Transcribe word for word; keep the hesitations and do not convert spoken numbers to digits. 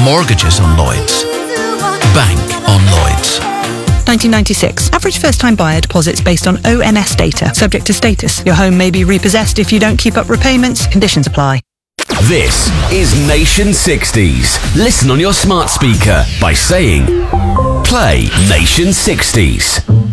Mortgages on Lloyds. Bank on Lloyds. nineteen ninety-six. Average first-time buyer deposits based on O N S data. Subject to status. Your home may be repossessed if you don't keep up repayments. Conditions apply. This is Nation sixties. Listen on your smart speaker by saying, play Nation sixties.